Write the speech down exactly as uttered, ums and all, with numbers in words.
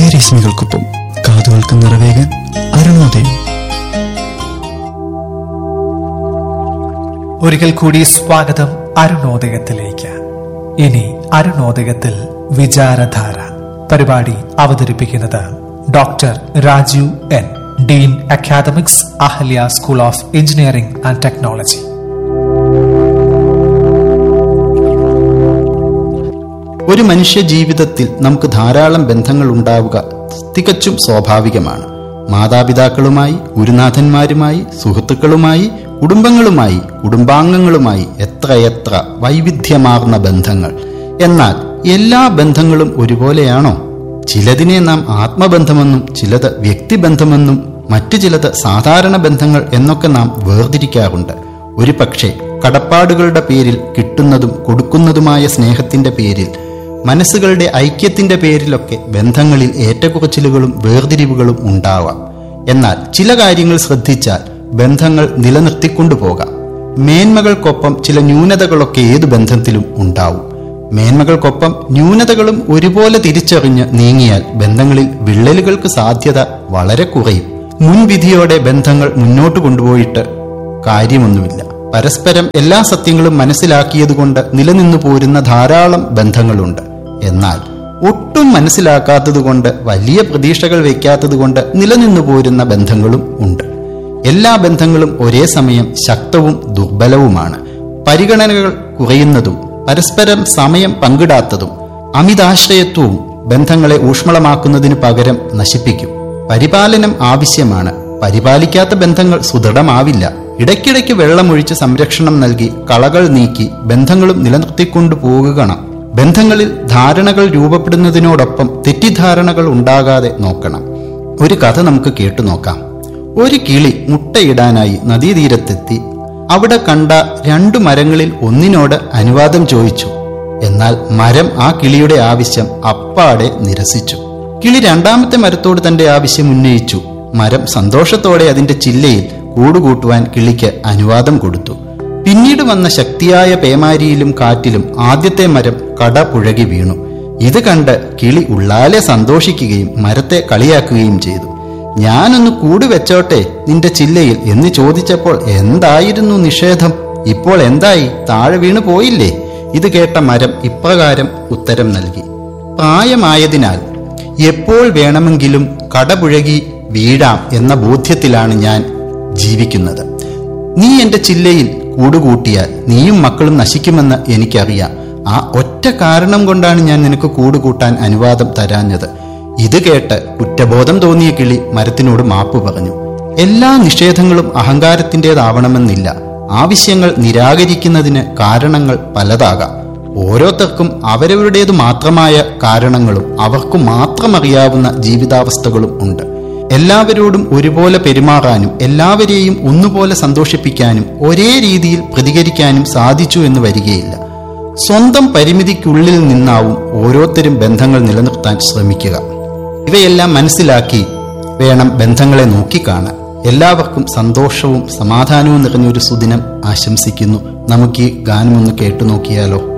ഉദയരശ്മികൾക്കൊപ്പം കാതുകൾക്ക് നിറവേകാൻ അരുണോദയം. ഒരിക്കൽ കൂടി സ്വാഗതം അരുണോദയത്തിലേക്ക്. ഇനി അരുണോദയത്തിൽ വിചാരധാര പരിപാടി അവതരിപ്പിക്കുന്നത് doctor Rajeev N, Dean academics, Ahalya school of engineering and technology. ഒരു മനുഷ്യ ജീവിതത്തിൽ നമുക്ക് ധാരാളം ബന്ധങ്ങൾ ഉണ്ടാവുക തികച്ചും സ്വാഭാവികമാണ്. മാതാപിതാക്കളുമായി, ഗുരുനാഥന്മാരുമായി, സുഹൃത്തുക്കളുമായി, കുടുംബങ്ങളുമായി, കുടുംബാംഗങ്ങളുമായി എത്രയെത്ര വൈവിധ്യമാർന്ന ബന്ധങ്ങൾ. എന്നാൽ എല്ലാ ബന്ധങ്ങളും ഒരുപോലെയാണോ? ചിലതിനെ നാം ആത്മബന്ധമെന്നും ചിലത് വ്യക്തിബന്ധമെന്നും മറ്റു ചിലത് സാധാരണ ബന്ധങ്ങൾ എന്നൊക്കെ നാം വേർതിരിക്കാറുണ്ട്. ഒരു പക്ഷേ കടപ്പാടുകളുടെ പേരിൽ കിട്ടുന്നതും കൊടുക്കുന്നതുമായ സ്നേഹത്തിന്റെ പേരിൽ, മനസ്സുകളുടെ ഐക്യത്തിന്റെ പേരിലൊക്കെ ബന്ധങ്ങളിൽ ഏറ്റക്കുറച്ചിലുകളും വേർതിരിവുകളും ഉണ്ടാവാം. എന്നാൽ ചില കാര്യങ്ങൾ ശ്രദ്ധിച്ചാൽ ബന്ധങ്ങൾ നിലനിർത്തിക്കൊണ്ടു പോകാം. മേന്മകൾക്കൊപ്പം ചില ന്യൂനതകളൊക്കെ ഏതു ബന്ധത്തിലും ഉണ്ടാവും. മേന്മകൾക്കൊപ്പം ന്യൂനതകളും ഒരുപോലെ തിരിച്ചറിഞ്ഞ് നീങ്ങിയാൽ ബന്ധങ്ങളിൽ വിള്ളലുകൾക്ക് സാധ്യത വളരെ കുറയും. മുൻവിധിയോടെ ബന്ധങ്ങൾ മുന്നോട്ട് കൊണ്ടുപോയിട്ട് കാര്യമൊന്നുമില്ല. പരസ്പരം എല്ലാ സത്യങ്ങളും മനസ്സിലാക്കിയതുകൊണ്ട് നിലനിന്നു പോരുന്ന ധാരാളം ബന്ധങ്ങളുണ്ട്. എന്നാൽ ഒട്ടും മനസ്സിലാക്കാത്തതുകൊണ്ട്, വലിയ പ്രതീക്ഷകൾ വയ്ക്കാത്തതുകൊണ്ട് നിലനിന്നു പോരുന്ന ബന്ധങ്ങളും ഉണ്ട്. എല്ലാ ബന്ധങ്ങളും ഒരേ സമയം ശക്തവും ദുർബലവുമാണ്. പരിഗണനകൾ കുറയുന്നതും പരസ്പരം സമയം പങ്കിടാത്തതും അമിതാശ്രയത്വവും ബന്ധങ്ങളെ ഊഷ്മളമാക്കുന്നതിന് പകരം നശിപ്പിക്കും. പരിപാലനം ആവശ്യമാണ്. പരിപാലിക്കാത്ത ബന്ധങ്ങൾ സുദൃഢമാവില്ല. ഇടയ്ക്കിടയ്ക്ക് വെള്ളമൊഴിച്ച് സംരക്ഷണം നൽകി കളകൾ നീക്കി ബന്ധങ്ങളും നിലനിർത്തിക്കൊണ്ടു പോകുകണം. ബന്ധങ്ങളിൽ ധാരണകൾ രൂപപ്പെടുന്നതിനോടൊപ്പം തെറ്റിദ്ധാരണകൾ ഉണ്ടാകാതെ നോക്കണം. ഒരു കഥ നമുക്ക് കേട്ടു നോക്കാം. ഒരു കിളി മുട്ടയിടാനായി നദീതീരത്തെത്തി. അവിടെ കണ്ട രണ്ടു മരങ്ങളിൽ ഒന്നിനോട് അനുവാദം ചോദിച്ചു. എന്നാൽ മരം ആ കിളിയുടെ ആവശ്യം അപ്പാടെ നിരസിച്ചു. കിളി രണ്ടാമത്തെ മരത്തോട് തന്റെ ആവശ്യം ഉന്നയിച്ചു. മരം സന്തോഷത്തോടെ അതിന്റെ ചില്ലയിൽ കൂടുകൂട്ടുവാൻ കിളിക്ക് അനുവാദം കൊടുത്തു. പിന്നീട് വന്ന ശക്തിയായ പേമാരിയിലും കാറ്റിലും ആദ്യത്തെ മരം കട പുഴകി വീണു. ഇത് കണ്ട് കിളി ഉള്ളാലെ സന്തോഷിക്കുകയും മരത്തെ കളിയാക്കുകയും ചെയ്തു. ഞാനൊന്ന് കൂട് വെച്ചോട്ടെ നിന്റെ ചില്ലയിൽ എന്ന് ചോദിച്ചപ്പോൾ എന്തായിരുന്നു നിഷേധം? ഇപ്പോൾ എന്തായി? താഴെ വീണു പോയില്ലേ? ഇത് കേട്ട മരം ഇപ്രകാരം ഉത്തരം നൽകി: പ്രായമായതിനാൽ എപ്പോൾ വേണമെങ്കിലും കടപുഴകി വീഴാം എന്ന ബോധ്യത്തിലാണ് ഞാൻ ജീവിക്കുന്നത്. നീ എന്റെ ചില്ലയിൽ കൂടുകൂട്ടിയാൽ നീയും മക്കളും നശിക്കുമെന്ന് എനിക്കറിയാം. ആ ഒറ്റ കാരണം കൊണ്ടാണ് ഞാൻ നിനക്ക് കൂടുകൂട്ടാൻ അനുവാദം തരാഞ്ഞത്. ഇത് കേട്ട് കുറ്റബോധം തോന്നിയ കിളി മരത്തിനോട് മാപ്പ് പറഞ്ഞു. എല്ലാ നിഷേധങ്ങളും അഹങ്കാരത്തിൻ്റെതാവണമെന്നില്ല. ആവശ്യങ്ങൾ നിരാകരിക്കുന്നതിന് കാരണങ്ങൾ പലതാകാം. ഓരോരുത്തർക്കും അവരവരുടേതു മാത്രമായ കാരണങ്ങളും അവർക്കു മാത്രമറിയാവുന്ന ജീവിതാവസ്ഥകളും ഉണ്ട്. എല്ലാവരോടും ഒരുപോലെ പെരുമാറാനും എല്ലാവരെയും ഒന്നുപോലെ സന്തോഷിപ്പിക്കാനും ഒരേ രീതിയിൽ പ്രതികരിക്കാനും സാധിച്ചു എന്ന് വരികയില്ല. സ്വന്തം പരിമിതിക്കുള്ളിൽ നിന്നാവും ഓരോരുത്തരും ബന്ധങ്ങൾ നിലനിർത്താൻ ശ്രമിക്കുക. ഇവയെല്ലാം മനസ്സിലാക്കി വേണം ബന്ധങ്ങളെ നോക്കിക്കാണാൻ. എല്ലാവർക്കും സന്തോഷവും സമാധാനവും നിറഞ്ഞൊരു സുദിനം ആശംസിക്കുന്നു. നമുക്ക് ഈ ഗാനമൊന്ന് കേട്ടു നോക്കിയാലോ?